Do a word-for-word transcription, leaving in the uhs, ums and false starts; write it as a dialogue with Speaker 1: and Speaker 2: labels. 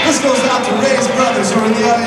Speaker 1: This goes out to Ray's brothers who are in the audience.